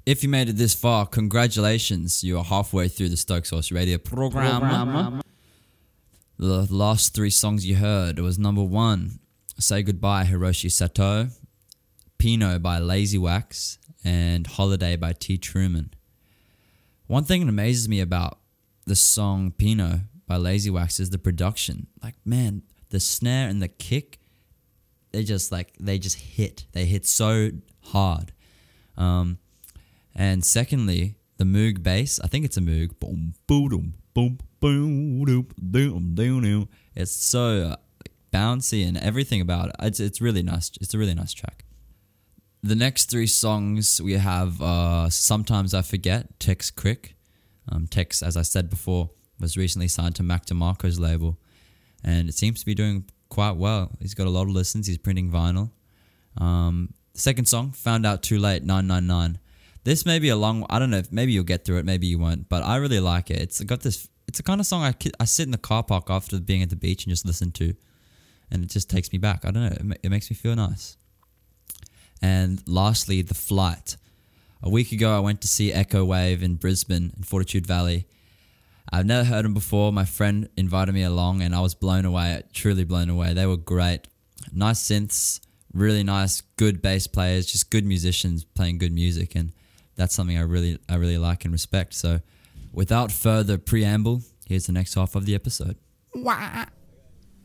If you made it this far, congratulations. You are halfway through the Stokes Horse Radio program. The last three songs you heard was number 1, Say Goodbye, Hiroshi Sato, Pino by Lazy Wax, and Holiday by T. Truman. One thing that amazes me about the song Pino by Lazy Wax is the production. Like, man, the snare and the kick, they just hit. They hit so hard. And secondly, the Moog bass, I think it's a Moog. Boom, boom, boom, boom, boom, boom. It's so bouncy and everything about it. It's really nice. It's a really nice track. The next 3 songs we have Sometimes I Forget, Tex Crick. Tex, as I said before, was recently signed to Mac DeMarco's label, and it seems to be doing quite well. He's got a lot of listens. He's printing vinyl. The second song, Found Out Too Late, 999. This may be a long, I don't know, maybe you'll get through it, maybe you won't, but I really like it. It's a kind of song I sit in the car park after being at the beach and just listen to, and it just takes me back. I don't know, it makes me feel nice. And lastly, The Flight. A week ago, I went to see Echo Wave in Brisbane, in Fortitude Valley. I've never heard them before. My friend invited me along, and I was blown away, truly blown away. They were great. Nice synths, really nice, good bass players, just good musicians playing good music, and that's something I really like and respect. So without further preamble, here's the next half of the episode. Wah.